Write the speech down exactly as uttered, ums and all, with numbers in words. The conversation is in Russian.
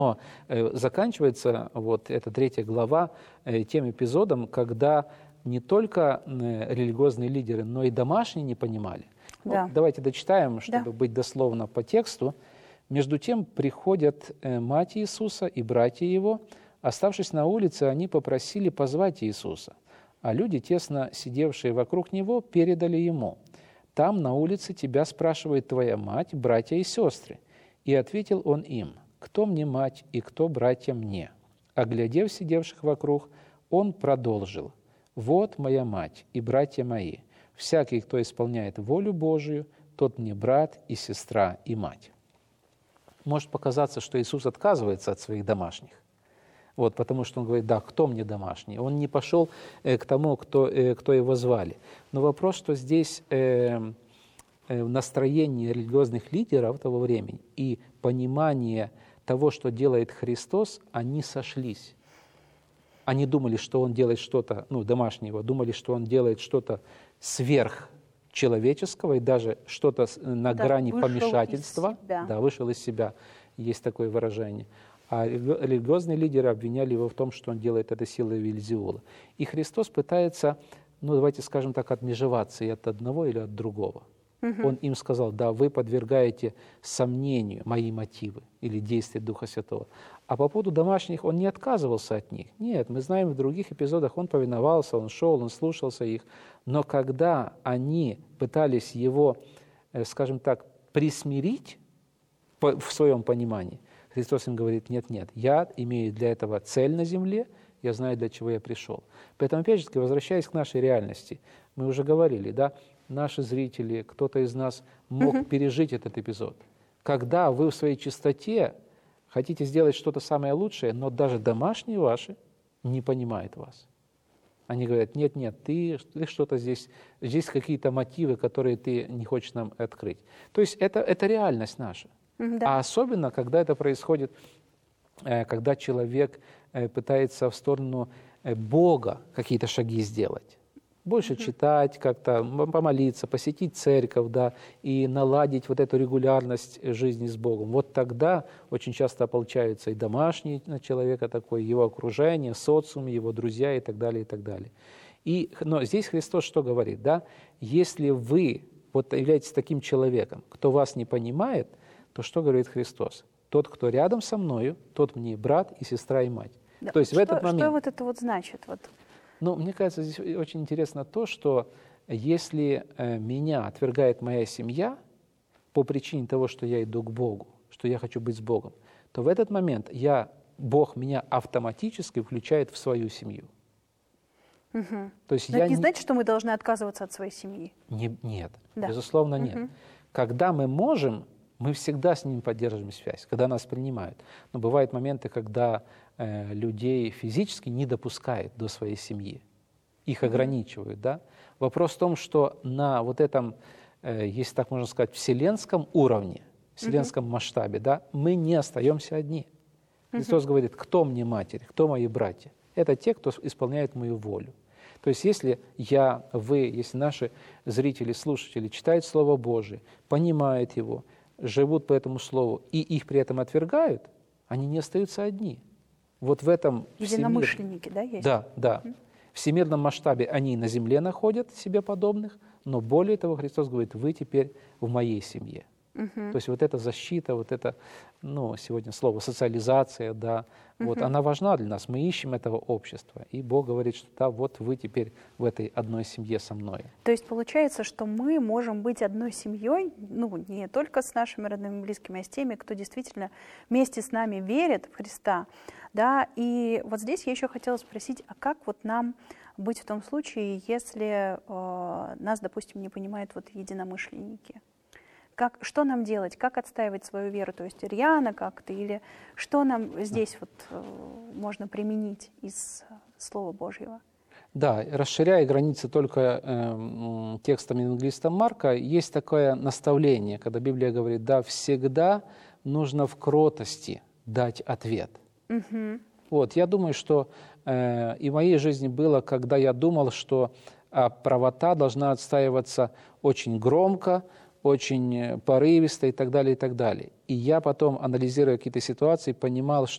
Но э, заканчивается вот эта третья глава э, тем эпизодом, когда не только э, религиозные лидеры, но и домашние не понимали. Да. Вот, давайте дочитаем, чтобы Да. быть дословно по тексту. «Между тем приходят э, мать Иисуса и братья Его. Оставшись на улице, они попросили позвать Иисуса, а люди, тесно сидевшие вокруг Него, передали Ему. Там, на улице, тебя спрашивает твоя мать, братья и сестры. И ответил он им: кто мне мать и кто братья мне? Оглядев сидевших вокруг, он продолжил: вот моя мать и братья мои. Всякий, кто исполняет волю Божию, тот мне брат и сестра и мать». Может показаться, что Иисус отказывается от своих домашних. Вот, потому что он говорит: да, кто мне домашний? Он не пошел э, к тому, кто, э, кто его звали. Но вопрос, что здесь э, э, настроение религиозных лидеров того времени и понимание того, что делает Христос, они сошлись. Они думали, что он делает что-то, ну, домашнего, думали, что он делает что-то сверхчеловеческого и даже что-то на Да, грани вышел помешательства. из себя. Да, вышел из себя, есть такое выражение. А религиозные лидеры обвиняли его в том, что он делает это силой Вельзевула. И Христос пытается, ну, давайте скажем так, отмежеваться и от одного или от другого. Угу. Он им сказал: да, вы подвергаете сомнению мои мотивы или действия Духа Святого. А по поводу домашних он не отказывался от них. Нет, мы знаем, в других эпизодах он повиновался, он шел, он слушался их. Но когда они пытались его, скажем так, присмирить в своем понимании, Христос им говорит: нет-нет, я имею для этого цель на земле, я знаю, для чего я пришел. Поэтому, опять же, возвращаясь к нашей реальности, мы уже говорили, да, наши зрители, кто-то из нас мог угу. пережить этот эпизод. Когда вы в своей чистоте хотите сделать что-то самое лучшее, но даже домашние ваши не понимают вас. Они говорят: нет-нет, ты, ты что-то здесь, здесь какие-то мотивы, которые ты не хочешь нам открыть. То есть это, это реальность наша. Да. А особенно, когда это происходит, когда человек пытается в сторону Бога какие-то шаги сделать. Больше mm-hmm. читать, как-то помолиться, посетить церковь, да, и наладить вот эту регулярность жизни с Богом. Вот тогда очень часто ополчаются и домашние на человека такой, его окружение, социум, его друзья и так далее, и так далее. И, но здесь Христос что говорит, да? Если вы вот являетесь таким человеком, кто вас не понимает, то что говорит Христос? Тот, кто рядом со мною, тот мне брат и сестра и мать. Да. То есть что, в этот момент... Что вот это вот значит? Вот. Ну, мне кажется, здесь очень интересно то, что если э, меня отвергает моя семья по причине того, что я иду к Богу, что я хочу быть с Богом, то в этот момент я, Бог меня автоматически включает в свою семью. Угу. То есть Но я это не не... значит, что мы должны отказываться от своей семьи? Не, нет, да. безусловно, нет. Угу. Когда мы можем, мы всегда с ними поддерживаем связь, когда нас принимают. Но бывают моменты, когда э, людей физически не допускают до своей семьи, их mm-hmm. ограничивают. Да? Вопрос в том, что на вот этом, э, если так можно сказать, вселенском уровне, вселенском mm-hmm. масштабе, да, мы не остаемся одни. Христос mm-hmm. говорит: кто мне матерь, кто мои братья? Это те, кто исполняет мою волю. То есть если я, вы, если наши зрители, слушатели читают Слово Божие, понимают его, живут по этому слову, и их при этом отвергают, они не остаются одни. Вот в этом... Единомышленники, всемир... да, есть? Да, да. Mm-hmm. В всемирном масштабе они на земле находят себе подобных, но более того, Христос говорит: вы теперь в моей семье. Mm-hmm. То есть вот эта защита, вот это, ну, сегодня слово социализация, да, mm-hmm. вот она важна для нас. Мы ищем этого общества, и Бог говорит, что да, вот вы теперь в этой одной семье со мной. То есть получается, что мы можем быть одной семьей, ну, не только с нашими родными, близкими, а с теми, кто действительно вместе с нами верит в Христа, да, и вот здесь я еще хотела спросить, а как вот нам быть в том случае, если э, нас, допустим, не понимают вот единомышленники? Как, что нам делать? Как отстаивать свою веру? То есть рьяно как-то? Или что нам здесь вот, э, можно применить из Слова Божьего? Да, расширяя границы только э, текстом евангелиста Марка, есть такое наставление, когда Библия говорит: да, всегда нужно в кротости дать ответ. Угу. Вот, я думаю, что э, и в моей жизни было, когда я думал, что э, правота должна отстаиваться очень громко, очень порывисто и так далее, и так далее. И я потом, анализируя какие-то ситуации, понимал, что